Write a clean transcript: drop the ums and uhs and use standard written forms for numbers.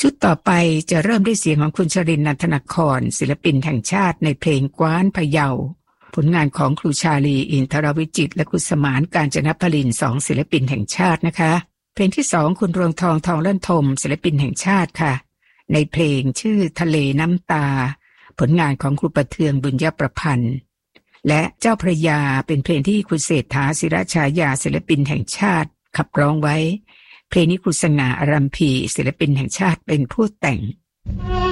ชุดต่อไปจะเริ่มด้วยเสียงของคุณชรินทร์ นันทนครศิลปินแห่งชาติในเพลงกว้านพะเยาผลงานของครูชาลีอินทรวิจิตรและครูสมานกาญจนพลินสองศิลปินแห่งชาตินะคะเพลงที่2คุณรวงทองทองเลื่อนทมศิลปินแห่งชาติค่ะในเพลงชื่อทะเลน้ำตาผลงานของครูประเทืองบุญยประพันธ์และเจ้าพระยาเป็นเพลงที่คุณเศรษฐาศิรชายาศิลปินแห่งชาติขับร้องไว้เพลงนี้ครูสง่าอารัมพีศิลปินแห่งชาติเป็นผู้แต่ง